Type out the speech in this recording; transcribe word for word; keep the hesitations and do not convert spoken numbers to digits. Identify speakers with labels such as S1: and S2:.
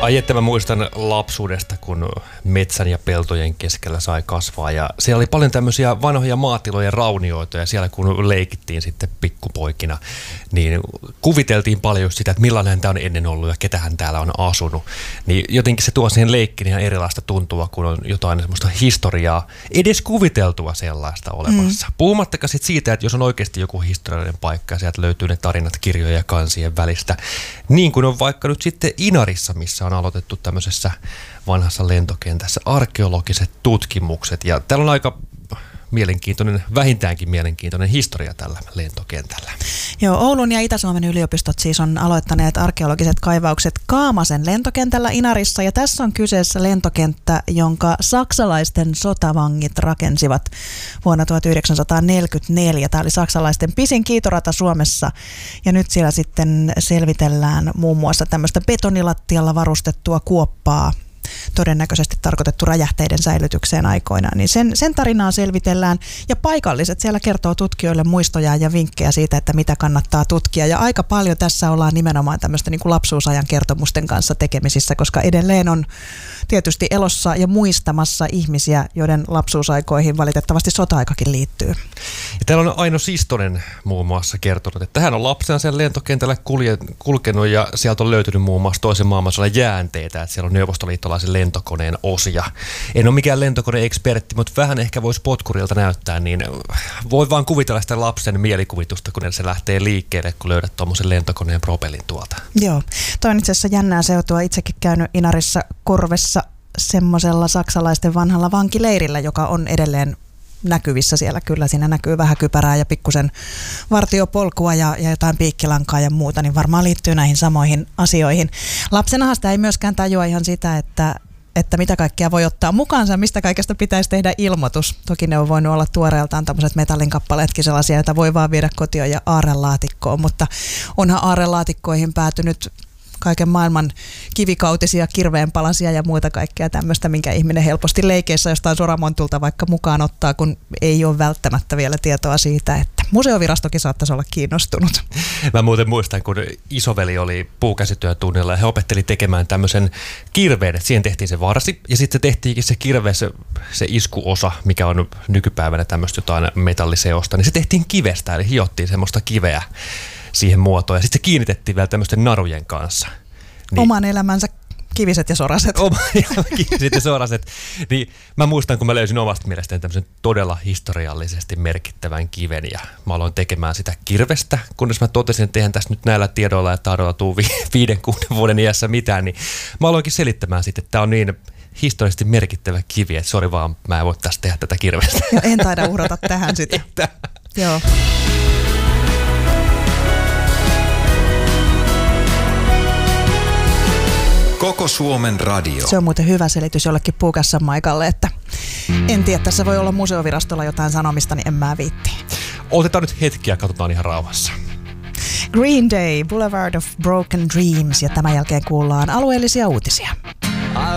S1: Ai että mä muistan lapsuudesta, kun metsän ja peltojen keskellä sai kasvaa ja siellä oli paljon tämmöisiä vanhoja maatilojen raunioita ja siellä kun leikittiin sitten pikkupoikina, niin kuviteltiin paljon sitä, että millainen tämä on ennen ollut ja ketähän täällä on asunut. Niin jotenkin se tuo siihen leikkiin ihan erilaista tuntua, kun on jotain semmoista historiaa, edes kuviteltua sellaista olemassa. Mm. Puhumattakaan sit siitä, että jos on oikeasti joku historiallinen paikka ja sieltä löytyy ne tarinat kirjojen ja kansien välistä, niin kuin on vaikka nyt sitten Inarissa, missä on aloitettu tämmöisessä vanhassa lentokentässä arkeologiset tutkimukset. Ja täällä on aika mielenkiintoinen, vähintäänkin mielenkiintoinen historia tällä lentokentällä.
S2: Joo, Oulun ja Itä-Suomen yliopistot siis on aloittaneet arkeologiset kaivaukset Kaamasen lentokentällä Inarissa. Ja tässä on kyseessä lentokenttä, jonka saksalaisten sotavangit rakensivat vuonna tuhatyhdeksänsataaneljäkymmentäneljä. Tämä oli saksalaisten pisin kiitorata Suomessa. Ja nyt siellä sitten selvitellään muun muassa tämmöistä betonilattialla varustettua kuoppaa, todennäköisesti tarkoitettu räjähteiden säilytykseen aikoinaan, niin sen, sen tarinaa selvitellään ja paikalliset siellä kertoo tutkijoille muistoja ja vinkkejä siitä, että mitä kannattaa tutkia ja aika paljon tässä ollaan nimenomaan tämmöistä niin kuin lapsuusajan kertomusten kanssa tekemisissä, koska edelleen on tietysti elossa ja muistamassa ihmisiä, joiden lapsuusaikoihin valitettavasti sota-aikakin liittyy.
S1: Ja täällä on Aino Sistonen muun muassa kertonut, että hän on lapsena sen lentokentällä kulje, kulkenut ja sieltä on löytynyt muun muassa toisen maailmansodan jäänteitä, että siellä on neuvostoliittolaisen lentokoneen osia. En ole mikään lentokone-ekspertti, mutta vähän ehkä voisi potkurilta näyttää, niin voi vaan kuvitella sitä lapsen mielikuvitusta, kun se lähtee liikkeelle, kun löydät tuommoisen lentokoneen propellin tuolta.
S2: Joo, toi on itse asiassa jännää seutua. Itsekin käynyt Inarissa Korvessa semmoisella saksalaisten vanhalla vankileirillä, joka on edelleen näkyvissä siellä. Kyllä siinä näkyy vähän kypärää ja pikkusen vartiopolkua ja, ja jotain piikkilankaa ja muuta, niin varmaan liittyy näihin samoihin asioihin. Lapsenahan sitä ei myöskään tajua ihan sitä, että, että mitä kaikkea voi ottaa mukaansa, mistä kaikesta pitäisi tehdä ilmoitus. Toki ne on voinut olla tuoreeltaan tämmöiset metallinkappaleetkin sellaisia, joita voi vaan viedä kotiin ja aarrelaatikkoon, mutta onhan aarrelaatikkoihin päätynyt kaiken maailman kivikautisia, kirveenpalasia ja muuta kaikkea tämmöistä, minkä ihminen helposti leikeissä jostain soramontulta vaikka mukaan ottaa, kun ei ole välttämättä vielä tietoa siitä, että museovirastokin saattaisi olla kiinnostunut.
S1: Mä muuten muistan, kun isoveli oli puukäsityötunnilla ja he opetteli tekemään tämmöisen kirveen, että siihen tehtiin se varsi ja sitten tehtiinkin se kirve, se, se iskuosa, mikä on nykypäivänä tämmöistä jotain metalliseosta, niin se tehtiin kivestä, eli hiottiin semmoista kiveä siihen muotoon. Ja sitten se kiinnitettiin vielä tämmöisten narujen kanssa. Niin,
S2: oman elämänsä kiviset ja soraset.
S1: Oman kiviset ja soraset. Niin mä muistan, kun mä löysin omasta mielestäni tämmöisen todella historiallisesti merkittävän kiven. Ja mä aloin tekemään sitä kirvestä, kunnes mä totesin, että eihän tässä nyt näillä tiedoilla ja taidoilla tuu vi- viiden, kuuden vuoden iässä mitään. Niin mä aloinkin selittämään sitten, että tää on niin historiallisesti merkittävä kivi, että sori vaan, mä en voi tästä tehdä tätä kirvestä.
S2: Ja en taida uhrata tähän sitä. Joo.
S3: Koko Suomen radio.
S2: Se on muuten hyvä selitys jollekin puukassan Maikalle, että en tiedä, tässä voi olla museovirastolla jotain sanomista, niin en mä viitti.
S1: Otetaan nyt hetki ja katsotaan ihan rauhassa.
S2: Green Day, Boulevard of Broken Dreams ja tämän jälkeen kuullaan alueellisia uutisia.